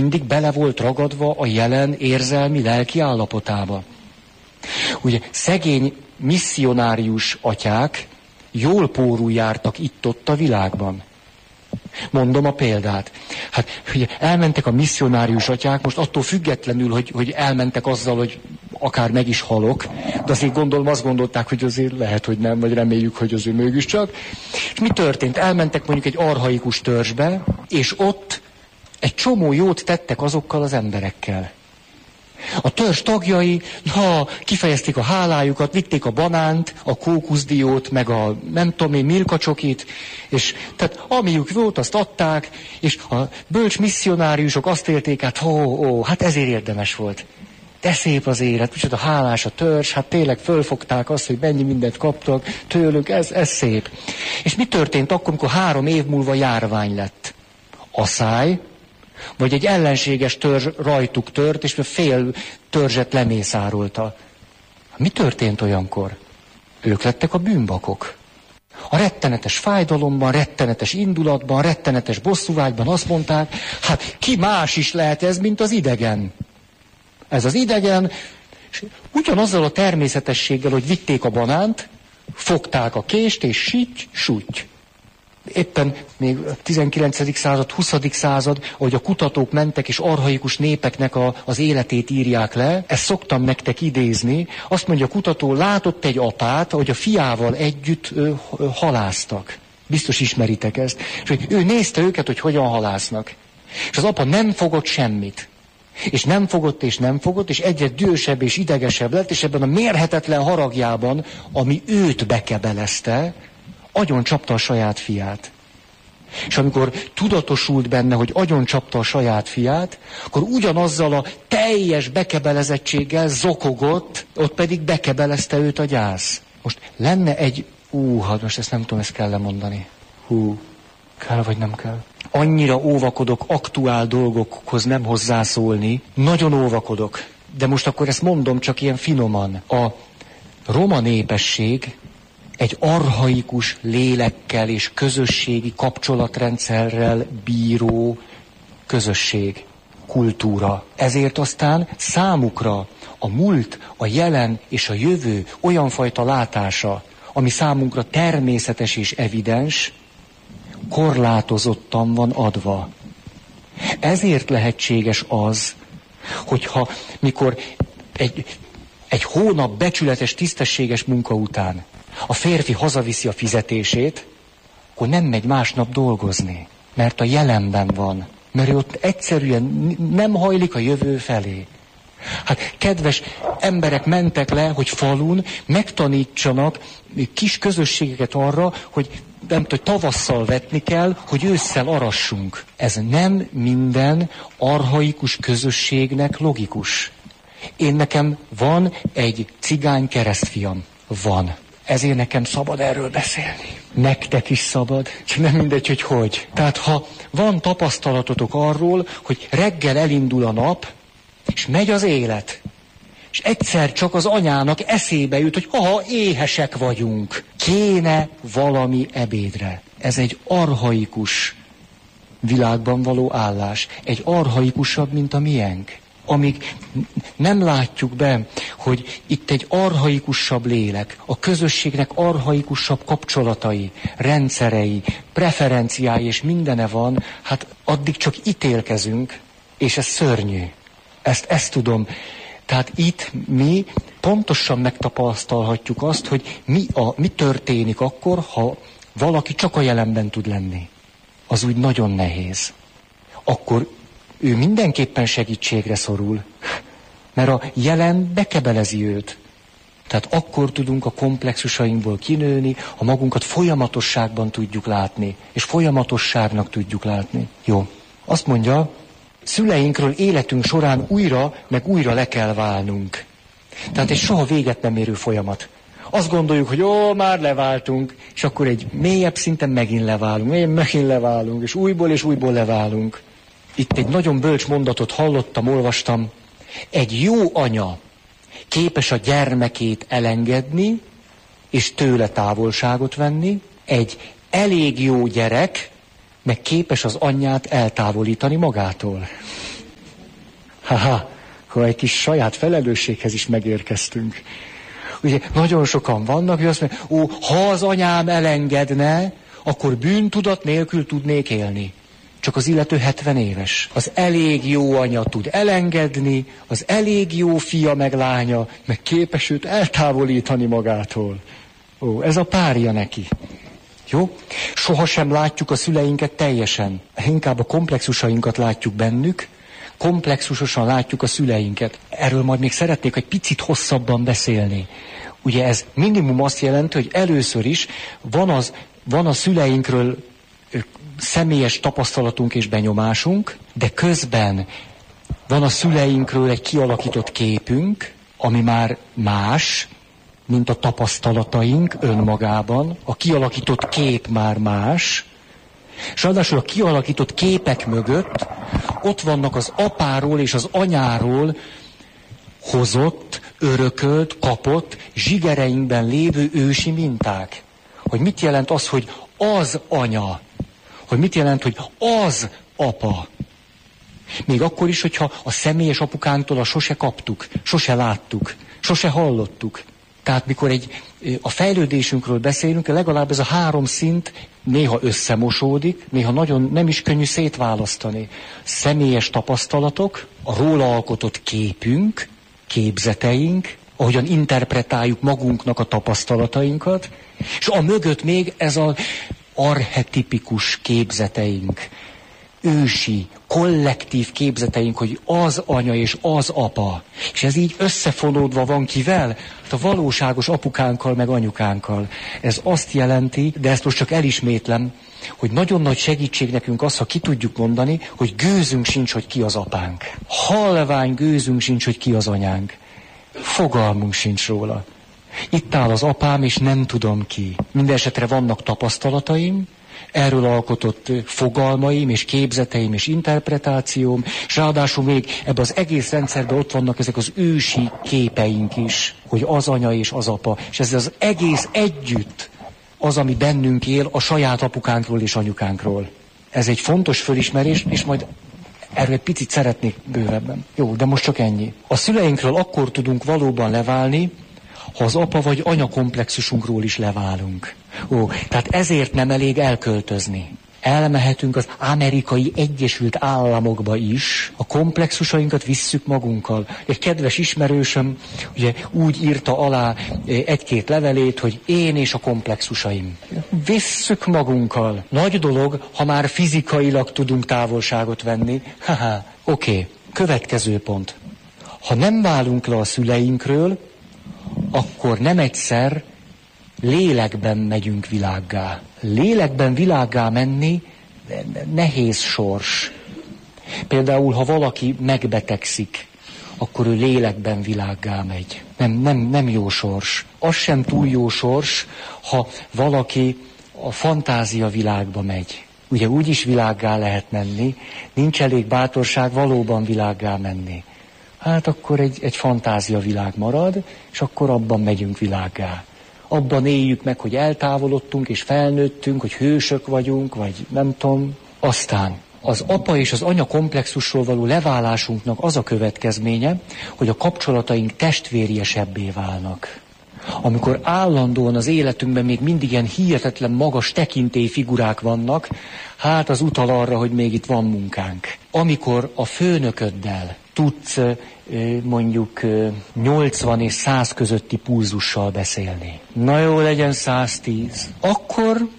mindig bele volt ragadva a jelen érzelmi, lelki állapotába. Ugye szegény misszionárius atyák jól pórul jártak itt-ott a világban. Mondom a példát. Hát ugye elmentek a misszionárius atyák, most attól függetlenül, hogy elmentek azzal, hogy akár meg is halok, de azért gondolom, azt gondolták, hogy azért lehet, hogy nem, vagy reméljük, hogy azért mégiscsak. És mi történt? Elmentek mondjuk egy archaikus törzsbe, és ott egy csomó jót tettek azokkal az emberekkel. A törzs tagjai, kifejezték a hálájukat, vitték a banánt, a kókuszdiót, meg a nem tudom én, milkacsokit, és tehát amiük volt, azt adták, és a bölcs misszionáriusok azt élték át, hát ezért érdemes volt. De szép az élet, micsoda hálás a törzs, hát tényleg fölfogták azt, hogy mennyi mindent kaptak tőlünk, ez szép. És mi történt akkor, amikor 3 év múlva járvány lett? Asszály, vagy egy ellenséges törzs rajtuk tört, és fél törzset lemészárolta. Mi történt olyankor? Ők lettek a bűnbakok. A rettenetes fájdalomban, rettenetes indulatban, rettenetes bosszúvágyban azt mondták, hát ki más is lehet ez, mint az idegen. Ez az idegen, és ugyanazzal a természetességgel, hogy vitték a banánt, fogták a kést, és süty. Éppen még a 19. század, 20. század, ahogy a kutatók mentek, és archaikus népeknek az életét írják le, ezt szoktam nektek idézni, azt mondja a kutató, látott egy apát, ahogy a fiával együtt halásztak. Biztos ismeritek ezt. És hogy ő nézte őket, hogy hogyan halásznak. És az apa nem fogott semmit. És nem fogott, és egyre dühösebb és idegesebb lett, és ebben a mérhetetlen haragjában, ami őt bekebelezte, agyon csapta a saját fiát. És amikor tudatosult benne, hogy agyon csapta a saját fiát, akkor ugyanazzal a teljes bekebelezettséggel zokogott, ott pedig bekebelezte őt a gyász. Most lenne egy... most ezt nem tudom, ezt kell lemondani. Kell vagy nem kell? Annyira óvakodok aktuál dolgokhoz nem hozzászólni, nagyon óvakodok. De most akkor ezt mondom csak ilyen finoman. A roma népesség egy archaikus lélekkel és közösségi kapcsolatrendszerrel bíró közösség, kultúra. Ezért aztán számukra a múlt, a jelen és a jövő olyan fajta látása, ami számunkra természetes és evidens, korlátozottan van adva. Ezért lehetséges az, hogyha mikor egy hónap becsületes, tisztességes munka után a férfi hazaviszi a fizetését, akkor nem megy másnap dolgozni, mert a jelenben van, mert ő ott egyszerűen nem hajlik a jövő felé. Hát kedves emberek mentek le, hogy falun megtanítsanak kis közösségeket arra, hogy nem tudom, tavasszal vetni kell, hogy ősszel arassunk. Ez nem minden archaikus közösségnek logikus. Nekem van egy cigány keresztfiam. Van. Ezért nekem szabad erről beszélni. Nektek is szabad, csak nem mindegy, hogy. Tehát ha van tapasztalatotok arról, hogy reggel elindul a nap, és megy az élet, és egyszer csak az anyának eszébe jut, hogy éhesek vagyunk, kéne valami ebédre. Ez egy archaikus világban való állás. Egy archaikusabb, mint a miénk. Amíg nem látjuk be, hogy itt egy archaikusabb lélek, a közösségnek archaikusabb kapcsolatai, rendszerei, preferenciái és mindene van, hát addig csak ítélkezünk, és ez szörnyű. Ezt tudom. Tehát itt mi pontosan megtapasztalhatjuk azt, hogy mi történik akkor, ha valaki csak a jelenben tud lenni. Az úgy nagyon nehéz. Akkor ő mindenképpen segítségre szorul, mert a jelen bekebelezi őt. Tehát akkor tudunk a komplexusainkból kinőni, ha magunkat folyamatosságban tudjuk látni, és folyamatosságnak tudjuk látni. Jó. Azt mondja, szüleinkről életünk során újra, meg újra le kell válnunk. Tehát egy soha véget nem érő folyamat. Azt gondoljuk, hogy már leváltunk, és akkor egy mélyebb szinten megint leválunk, és újból leválunk. Itt egy nagyon bölcs mondatot hallottam, olvastam. Egy jó anya képes a gyermekét elengedni, és tőle távolságot venni. Egy elég jó gyerek meg képes az anyját eltávolítani magától. Akkor egy kis saját felelősséghez is megérkeztünk. Ugye nagyon sokan vannak, hogy azt mondják, ha az anyám elengedne, akkor bűntudat nélkül tudnék élni. Csak az illető 70 éves. Az elég jó anya tud elengedni, az elég jó fia meg lánya, meg képes őt eltávolítani magától. Ez a párja neki. Jó? Sohasem látjuk a szüleinket teljesen. Inkább a komplexusainkat látjuk bennük, komplexusosan látjuk a szüleinket. Erről majd még szeretnék egy picit hosszabban beszélni. Ugye ez minimum azt jelenti, hogy először is van a szüleinkről személyes tapasztalatunk és benyomásunk, de közben van a szüleinkről egy kialakított képünk, ami már más, mint a tapasztalataink önmagában. A kialakított kép már más, és ráadásul a kialakított képek mögött ott vannak az apáról és az anyáról hozott, örökölt, kapott, zsigereinkben lévő ősi minták. Hogy mit jelent az, hogy az anya, hogy mit jelent, hogy az apa. Még akkor is, hogyha a személyes apukánktól sose kaptuk, sose láttuk, sose hallottuk. Tehát mikor a fejlődésünkről beszélünk, legalább ez a 3 szint néha összemosódik, néha nagyon nem is könnyű szétválasztani. Személyes tapasztalatok, a róla alkotott képünk, képzeteink, ahogyan interpretáljuk magunknak a tapasztalatainkat, és a mögött még ez az archetipikus képzeteink, ősi, kollektív képzeteink, hogy az anya és az apa. És ez így összefonódva van kivel? Hát a valóságos apukánkkal meg anyukánkkal. Ez azt jelenti, de ezt most csak elismétlem, hogy nagyon nagy segítség nekünk az, ha ki tudjuk mondani, hogy gőzünk sincs, hogy ki az apánk. Halvány gőzünk sincs, hogy ki az anyánk. Fogalmunk sincs róla. Itt áll az apám, és nem tudom ki. Mindenesetre vannak tapasztalataim, erről alkotott fogalmaim, és képzeteim, és interpretációm, és ráadásul még ebben az egész rendszerben ott vannak ezek az ősi képeink is, hogy az anya és az apa. És ez az egész együtt az, ami bennünk él a saját apukánkról és anyukánkról. Ez egy fontos fölismerés, és majd erről egy picit szeretnék bővebben. Jó, de most csak ennyi. A szüleinkről akkor tudunk valóban leválni, ha az apa vagy anya komplexusunkról is leválunk. Tehát ezért nem elég elköltözni. Elmehetünk az Amerikai Egyesült Államokba is, a komplexusainkat visszük magunkkal. Egy kedves ismerősöm ugye úgy írta alá 1-2 levelét, hogy én és a komplexusaim. Visszük magunkkal. Nagy dolog, ha már fizikailag tudunk távolságot venni. Oké. Következő pont. Ha nem válunk le a szüleinkről, akkor nem egyszer lélekben megyünk világgá. Lélekben világgá menni nehéz sors. Például, ha valaki megbetegszik, akkor ő lélekben világgá megy. Nem jó sors. Az sem túl jó sors, ha valaki a fantázia világba megy. Ugye úgy is világgá lehet menni, nincs elég bátorság valóban világgá menni. Hát akkor egy fantázia világ marad, és akkor abban megyünk világgá. Abban éljük meg, hogy eltávolodtunk és felnőttünk, hogy hősök vagyunk, vagy nem tudom. Aztán az apa és az anya komplexusról való leválásunknak az a következménye, hogy a kapcsolataink testvériesebbé válnak. Amikor állandóan az életünkben még mindig ilyen hihetetlen magas tekintélyfigurák vannak, hát az utal arra, hogy még itt van munkánk. Amikor a főnököddel tudsz mondjuk 80 és 100 közötti pulzussal beszélni. Na jó, legyen 110. Akkor,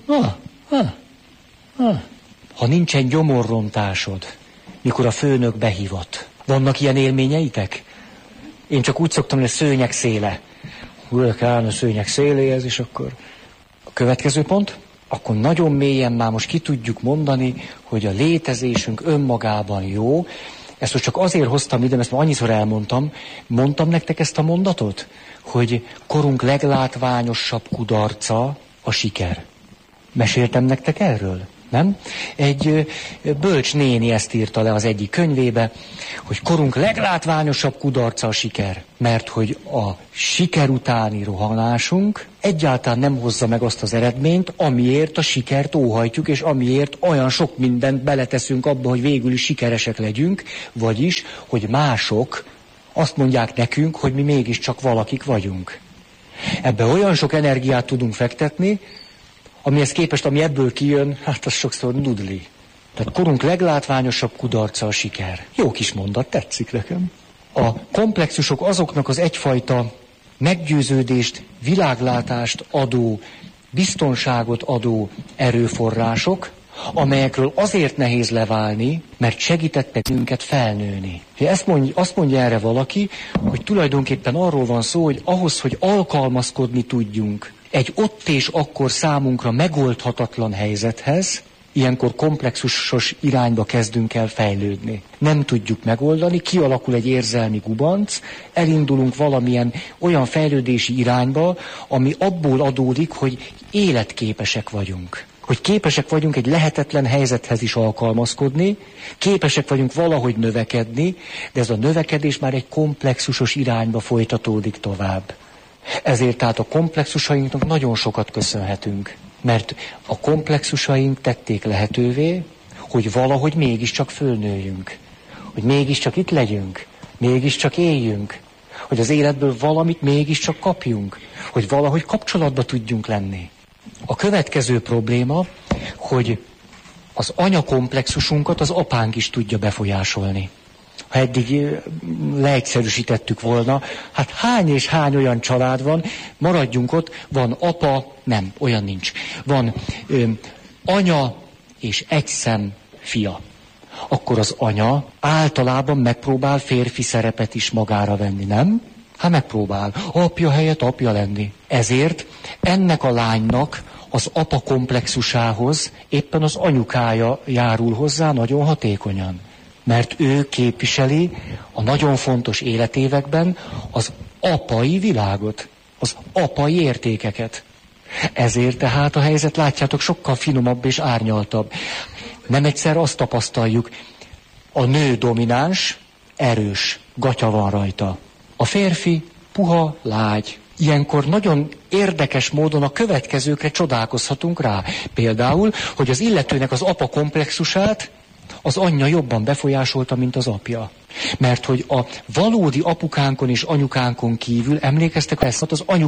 ha nincsen gyomorrontásod, mikor a főnök behívott. Vannak ilyen élményeitek? Én csak úgy szoktam, hogy a szőnyeg széle. Ülök állni a szőnyeg széléhez, és akkor a következő pont, akkor nagyon mélyen már most ki tudjuk mondani, hogy a létezésünk önmagában jó. Ezt most csak azért hoztam ide, mert már annyiszor elmondtam. Mondtam nektek ezt a mondatot, hogy korunk leglátványosabb kudarca a siker. Meséltem nektek erről? Nem? Egy bölcs néni ezt írta le az egyik könyvébe, hogy korunk leglátványosabb kudarca a siker. Mert hogy a siker utáni rohanásunk egyáltalán nem hozza meg azt az eredményt, amiért a sikert óhajtjuk, és amiért olyan sok mindent beleteszünk abba, hogy végül is sikeresek legyünk, vagyis, hogy mások azt mondják nekünk, hogy mi mégiscsak valakik vagyunk. Ebbe olyan sok energiát tudunk fektetni, amihez képest, ami ebből kijön, hát az sokszor nudli. Tehát korunk leglátványosabb kudarca a siker. Jó kis mondat, tetszik nekem. A komplexusok azoknak az egyfajta meggyőződést, világlátást adó, biztonságot adó erőforrások, amelyekről azért nehéz leválni, mert segítettek minket felnőni. Azt mondja erre valaki, hogy tulajdonképpen arról van szó, hogy ahhoz, hogy alkalmazkodni tudjunk egy ott és akkor számunkra megoldhatatlan helyzethez, ilyenkor komplexusos irányba kezdünk el fejlődni. Nem tudjuk megoldani, kialakul egy érzelmi gubanc, elindulunk valamilyen olyan fejlődési irányba, ami abból adódik, hogy életképesek vagyunk. Hogy képesek vagyunk egy lehetetlen helyzethez is alkalmazkodni, képesek vagyunk valahogy növekedni, de ez a növekedés már egy komplexusos irányba folytatódik tovább. Ezért tehát a komplexusainknak nagyon sokat köszönhetünk, mert a komplexusaink tették lehetővé, hogy valahogy mégiscsak fölnőjünk, hogy mégiscsak itt legyünk, mégiscsak éljünk, hogy az életből valamit mégiscsak kapjunk, hogy valahogy kapcsolatba tudjunk lenni. A következő probléma, hogy az anyakomplexusunkat az apánk is tudja befolyásolni. Ha eddig leegyszerűsítettük volna, hát hány és hány olyan család van, maradjunk ott, van apa, nem, olyan nincs. Van anya és egy szem fia. Akkor az anya általában megpróbál férfi szerepet is magára venni, nem? Hát megpróbál apja helyett apja lenni. Ezért ennek a lánynak az apa komplexusához éppen az anyukája járul hozzá nagyon hatékonyan. Mert ő képviseli a nagyon fontos életévekben az apai világot, az apai értékeket. Ezért tehát a helyzet, látjátok, sokkal finomabb és árnyaltabb. Nem egyszer azt tapasztaljuk, a nő domináns, erős, gatya van rajta. A férfi puha, lágy. Ilyenkor nagyon érdekes módon a következőkre csodálkozhatunk rá. Például, hogy az illetőnek az apa komplexusát az anyja jobban befolyásolta, mint az apja. Mert hogy a valódi apukánkon és anyukánkon kívül, emlékeztek, ezt az